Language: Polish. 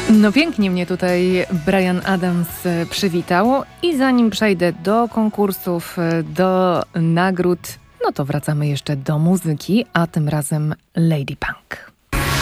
No pięknie mnie tutaj Bryan Adams przywitał i zanim przejdę do konkursów, do nagród, no to wracamy jeszcze do muzyki, a tym razem Lady Punk.